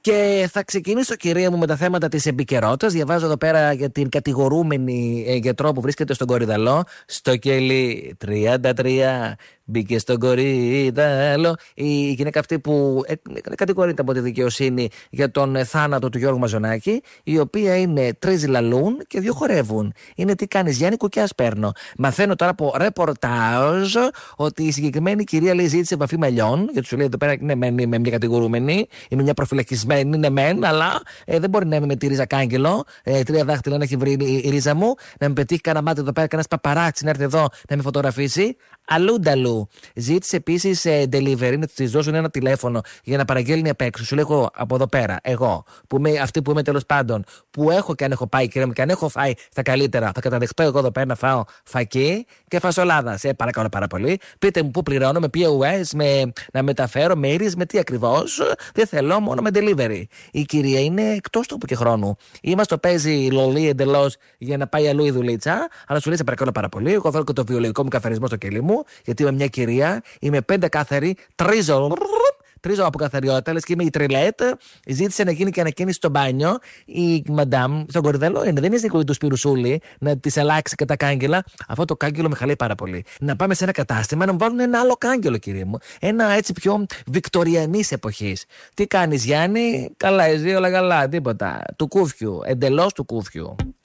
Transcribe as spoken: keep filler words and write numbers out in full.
Και θα ξεκινήσω, κυρία μου, με τα θέματα της επικαιρότητας. Διαβάζω εδώ πέρα για την κατηγορούμενη ε, γιατρό που βρίσκεται στον Κορυδαλό. Στο κελί τριάντα τρία μπήκε στον Κορυδαλό. Η γυναίκα αυτή που ε, κατηγορείται από τη δικαιοσύνη για τον ε, θάνατο του Γιώργου Μαζονάκη, η οποία είναι τρεις λαλούν και δύο χορεύουν. Είναι τι κάνεις, Γιάννη, κουκιάς παίρνω. Μαθαίνω τώρα από ρεπορτάζ ότι η συγκεκριμένη κυρία, λέει, ζήτησε επαφή με λιών, γιατί σου λέει εδώ πέρα, ναι, μεν είμαι μια κατηγορούμενη, είμαι μια προφυλακισμένη, ναι, μεν, αλλά ε, δεν μπορεί να είμαι με τη ρίζα κάγκελο. Ε, τρία δάχτυλα να έχει βρει η, η ρίζα μου, να με πετύχει κανένα μάτι εδώ πέρα, κανένα παπαράτσι να έρθει εδώ να με φωτογραφίσει. Αλλούνταλου. Ζήτησε επίσης ε, delivery, να τη δώσουν ένα τηλέφωνο για να παραγγέλνει απ' έξω. Σου λέω εγώ από εδώ πέρα, εγώ, που είμαι αυτή που είμαι τέλος πάντων, που έχω και αν έχω πάει, κυρία μου, και αν έχω φάει τα καλύτερα, θα καταδεχτώ εγώ εδώ πέρα να φάω φακί και φασολάδα. Σε παρακαλώ πάρα πολύ. Πείτε μου πού πληρώνω, με πι ο ες, με, να μεταφέρω, με Iris, με τι ακριβώς. Δεν θέλω, μόνο με delivery. Η κυρία είναι εκτός τόπου και χρόνου. Ή μας το παίζει λολί εντελώς για να πάει αλλού η δουλίτσα, αλλά σου λέει σε παρακαλώ πάρα πολύ. Εγώ θέλω και το βιολογικό μου καθαρισμό στο κελί μου, γιατί είμαι μια κυρία, είμαι πέντε κάθαρη, τρίζω. Τρίζω από καθαριότητα, λες και είμαι η τριλέτ. Ζήτησε να γίνει και ανακαίνιση στο μπάνιο. Η μαντάμ στον Κορυδαλό είναι, δεν είναι στην του Σπυρουσούλη να τη αλλάξει και τα κάγκελα. Αυτό το κάγκελο με χαλάει πάρα πολύ. Να πάμε σε ένα κατάστημα να μου βάλουν ένα άλλο κάγκελο, κύριε μου. Ένα έτσι πιο βικτοριανής εποχής. Τι κάνεις, Γιάννη? Καλά, εσύ όλα καλά, τίποτα. Του κούφιου, εντελώς του κούφιου.